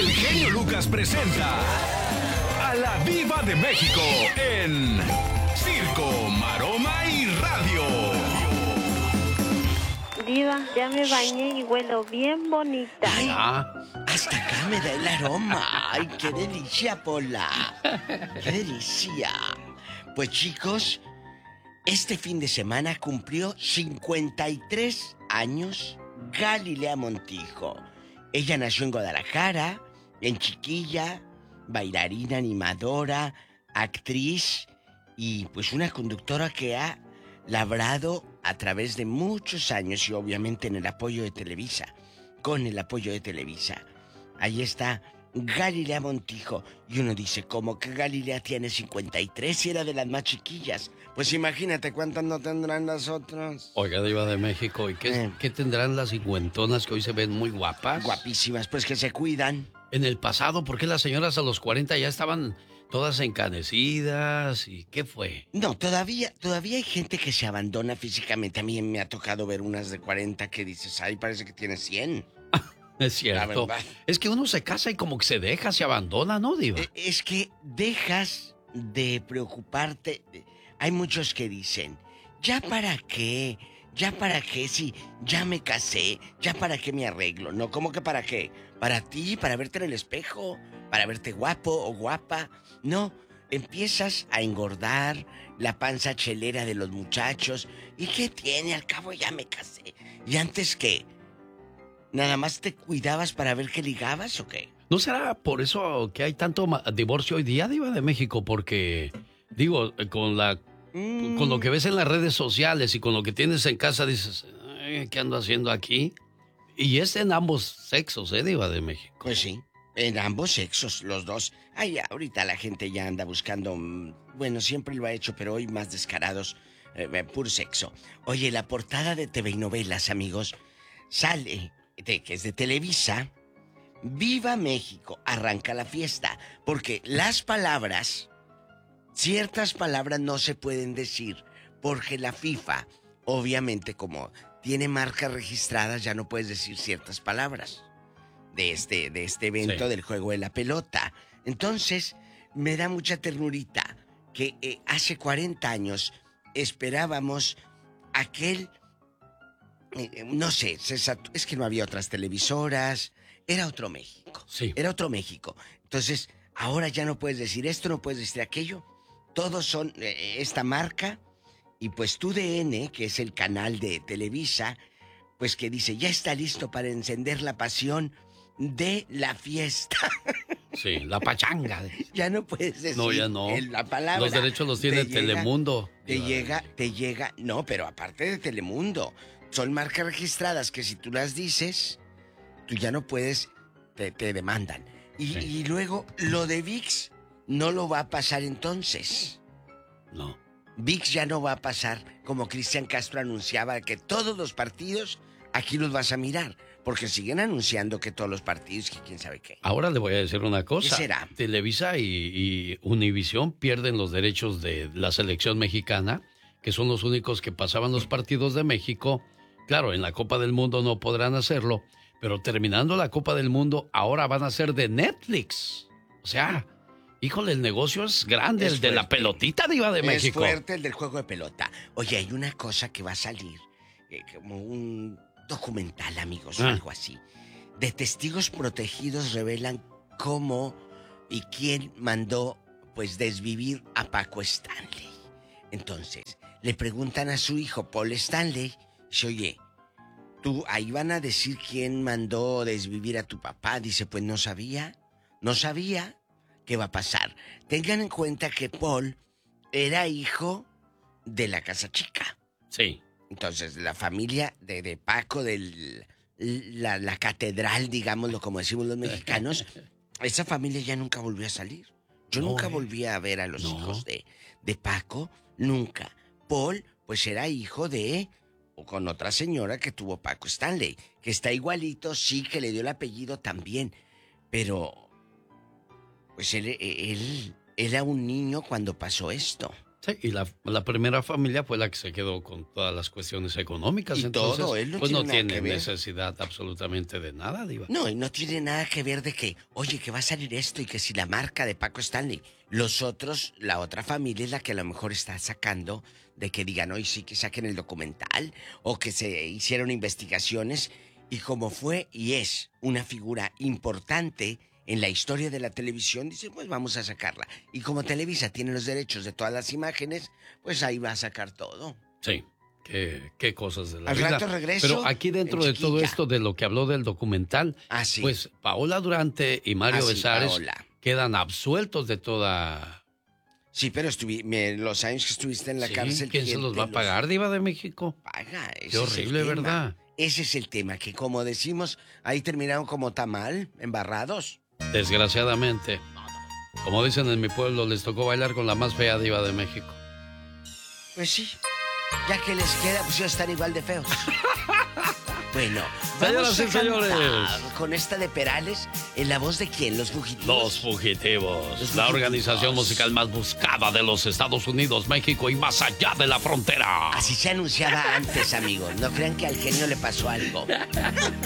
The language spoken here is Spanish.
El genio Lucas presenta a la Diva de México en Circo, Maroma y Radio. Diva, ya me bañé y huelo bien bonita. Ay, hasta acá me da el aroma. Ay, qué delicia, Pola. Qué delicia. Pues chicos, este fin de semana cumplió 53 años Galilea Montijo. Ella nació en Guadalajara, en chiquilla, bailarina, animadora, actriz y pues una conductora que ha labrado a través de muchos años y obviamente en el apoyo de Televisa, con el apoyo de Televisa. Ahí está Galilea Montijo. Y uno dice, ¿cómo que Galilea tiene 53 y era de las más chiquillas? Pues imagínate cuántas no tendrán las otras. Oiga, Diva de México, ¿y qué tendrán las cincuentonas que hoy se ven muy guapas? Guapísimas, pues que se cuidan. En el pasado, ¿por qué las señoras a los 40 ya estaban todas encanecidas? ¿Y qué fue? No, todavía hay gente que se abandona físicamente. A mí me ha tocado ver unas de 40 que dices, ay, parece que tiene 100. Es cierto. Es que uno se casa y como que se deja, se abandona, ¿no, Diva? Es que dejas de preocuparte. Hay muchos que dicen, ¿ya para qué? ¿Ya para qué? Si ya me casé, ¿ya para qué me arreglo? No, ¿cómo que para qué? Para ti, para verte en el espejo, para verte guapo o guapa. No, empiezas a engordar la panza chelera de los muchachos. ¿Y qué tiene? Al cabo ya me casé. ¿Y antes qué? ¿Nada más te cuidabas para ver qué ligabas o qué? ¿No será por eso que hay tanto divorcio hoy día, Diva de México? Porque, digo, con lo que ves en las redes sociales y con lo que tienes en casa, dices, ¿qué ando haciendo aquí? Y es en ambos sexos, Diva de México. Pues sí, en ambos sexos, los dos. Ay, ahorita la gente ya anda buscando, bueno, siempre lo ha hecho, pero hoy más descarados, puro sexo. Oye, la portada de TV y Novelas, amigos, sale, que es de Televisa. ¡Viva México! Arranca la fiesta, porque las palabras... Ciertas palabras no se pueden decir porque la FIFA, obviamente como tiene marcas registradas, ya no puedes decir ciertas palabras de este evento del juego de la pelota. Entonces, me da mucha ternurita que hace 40 años esperábamos aquel... no sé, es que no había otras televisoras, era otro México. Sí. Era otro México. Entonces, ahora ya no puedes decir esto, no puedes decir aquello. Todos son esta marca. Y pues TUDN, que es el canal de Televisa, pues que dice, ya está listo para encender la pasión de la fiesta. Sí, la pachanga. Ya no puedes decir no, ya no. La palabra. Los derechos los tiene Telemundo. Te llega. No, pero aparte de Telemundo, son marcas registradas que si tú las dices, tú ya no puedes, te demandan. Y luego, lo de ViX no lo va a pasar entonces. No. ViX ya no va a pasar, como Cristian Castro anunciaba, que todos los partidos aquí los vas a mirar, porque siguen anunciando que todos los partidos, que quién sabe qué. Ahora le voy a decir una cosa. ¿Qué será? Televisa y Univisión pierden los derechos de la selección mexicana, que son los únicos que pasaban los partidos de México. Claro, en la Copa del Mundo no podrán hacerlo, pero terminando la Copa del Mundo, ahora van a ser de Netflix. O sea, híjole, el negocio es grande, el de la pelotita, Diva de México. Es fuerte el del juego de pelota. Oye, hay una cosa que va a salir, como un documental, amigos, o algo así. De testigos protegidos revelan cómo y quién mandó, pues, desvivir a Paco Stanley. Entonces, le preguntan a su hijo, Paul Stanley, dice, oye, tú, ahí van a decir quién mandó desvivir a tu papá. Dice, pues no sabía qué va a pasar. Tengan en cuenta que Paul era hijo de la Casa Chica. Sí. Entonces, la familia de Paco, la catedral, digámoslo como decimos los mexicanos, esa familia ya nunca volvió a salir. Yo nunca volví a ver a los hijos de Paco, nunca. Paul, pues era hijo o con otra señora que tuvo Paco Stanley, que está igualito, sí, que le dio el apellido también, pero pues él era un niño cuando pasó esto. Sí, y la primera familia fue la que se quedó con todas las cuestiones económicas. Y entonces, todo, él no pues tiene no nada que tiene ver. necesidad absolutamente de nada, Diva. No, y no tiene nada que ver de que, oye, que va a salir esto y que si la marca de Paco Stanley. Los otros, la otra familia es la que a lo mejor está sacando de que digan, hoy sí que saquen el documental o que se hicieron investigaciones. Y como fue y es una figura importante en la historia de la televisión, dicen, pues vamos a sacarla. Y como Televisa tiene los derechos de todas las imágenes, pues ahí va a sacar todo. Sí, qué cosas de la Al vida. rato regreso, Pero aquí dentro de todo chiquilla. esto, de lo que habló del documental, Sí. pues Paola Durante y Mario Sí, Besares Paola. quedan absueltos de toda... Sí, pero los años que estuviste en la Sí, cárcel... ¿quién se los va a pagar, Diva de México? Paga, Qué horrible, ¿verdad? Ese es el tema, que como decimos, ahí terminaron como tamal, embarrados. Desgraciadamente. Como dicen en mi pueblo, les tocó bailar con la más fea Diva de México. Pues sí, ya que les queda, pues ya están igual de feos. Bueno, Señoras vamos a y señores. cantar con esta de Perales, ¿en la voz de quién? ¿Los Fugitivos? Los Fugitivos, la Fugitivos. organización musical más buscada de los Estados Unidos, México y más allá de la frontera. Así se anunciaba antes, amigos. No crean que al genio le pasó algo.